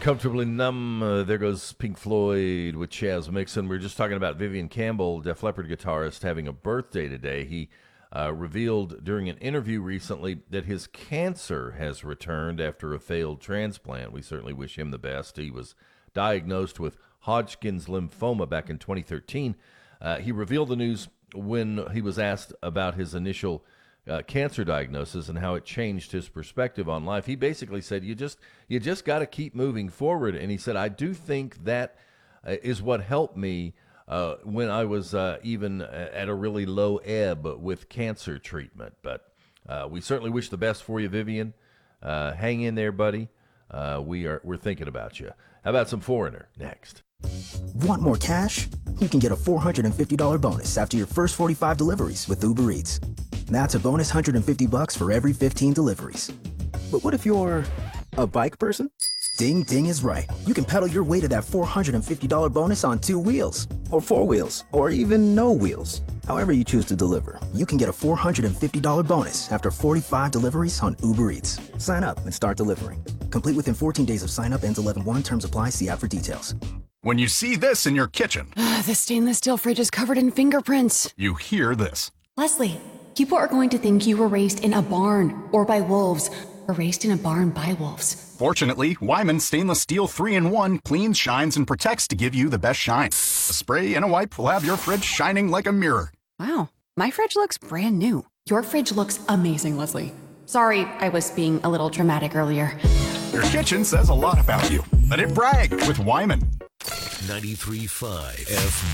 Comfortably Numb. There goes Pink Floyd with Chaz Mixon. We were just talking about Vivian Campbell, Def Leppard guitarist, having a birthday today. He revealed during an interview recently that his cancer has returned after a failed transplant. We certainly wish him the best. He was diagnosed with Hodgkin's lymphoma back in 2013. He revealed the news when he was asked about his initial cancer diagnosis and how it changed his perspective on life. He basically said, you just got to keep moving forward. And he said, I do think that is what helped me when I was even at a really low ebb with cancer treatment. But we certainly wish the best for you, Vivian. Hang in there, buddy. We're thinking about you. How about some Foreigner next? Want more cash? You can get a $450 bonus after your first 45 deliveries with Uber Eats. That's a bonus $150 for every 15 deliveries. But what if you're a bike person? Ding Ding is right. You can pedal your way to that $450 bonus on 2 wheels, or 4 wheels, or even no wheels. However you choose to deliver, you can get a $450 bonus after 45 deliveries on Uber Eats. Sign up and start delivering. Complete within 14 days of sign up. Ends 11/1. Terms apply. See app for details. When you see this in your kitchen, The stainless steel fridge is covered in fingerprints. you hear this. Leslie, people are going to think you were raised in a barn or by wolves, or raised in a barn by wolves. Fortunately, Wyman Stainless Steel 3-in-1 cleans, shines, and protects to give you the best shine. A spray and a wipe will have your fridge shining like a mirror. Wow, my fridge looks brand new. Your fridge looks amazing, Leslie. Sorry, I was being a little dramatic earlier. Your kitchen says a lot about you. Let it brag with Wyman. 93.5 FB.